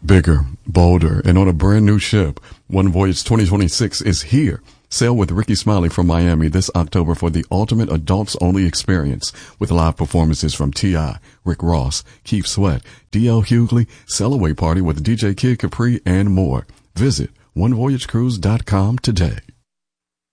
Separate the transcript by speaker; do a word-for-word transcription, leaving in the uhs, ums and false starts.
Speaker 1: bigger, bolder, and on a brand new ship. One Voyage twenty twenty-six is here. Sail with Ricky Smiley from Miami this October for the ultimate adults-only experience with live performances from T I, Rick Ross, Keith Sweat, D L Hughley, Sail Away Party with D J Kid Capri, and more. Visit one voyage cruise dot com today.